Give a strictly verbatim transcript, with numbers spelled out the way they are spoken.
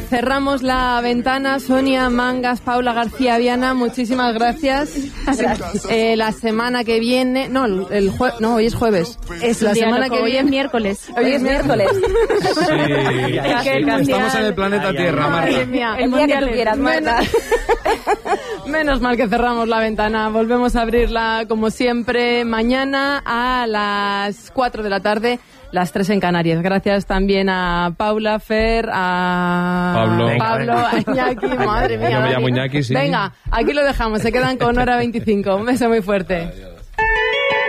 cerramos la ventana. Sonia Mangas, Paula García Viana, muchísimas gracias. Gracias. Eh, la semana que viene, no, el jue, no, hoy es jueves. Es la semana loco, que hoy viene es miércoles. Hoy es miércoles. Sí, estamos en el planeta Ay, Tierra, ay, Marta. madre mía. El día que tú quieras, Marta. Menos mal que cerramos la ventana. Volvemos a abrirla como siempre mañana a las cuatro de la tarde, las tres en Canarias. Gracias también a Paula, Fer, a Pablo, Pablo, a Iñaki. Madre mía. Yo me llamo Iñaki, sí. Venga, aquí lo dejamos. Se quedan con hora veinticinco. Un beso muy fuerte. Adiós.